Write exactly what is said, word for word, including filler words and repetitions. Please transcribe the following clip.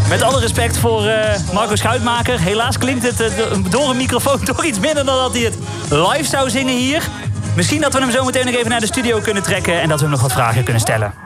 Met alle respect voor uh, Marco Schuitmaker. Helaas klinkt het uh, door een microfoon toch iets minder dan dat hij het live zou zingen hier. Misschien dat we hem zo meteen nog even naar de studio kunnen trekken en dat we hem nog wat vragen kunnen stellen.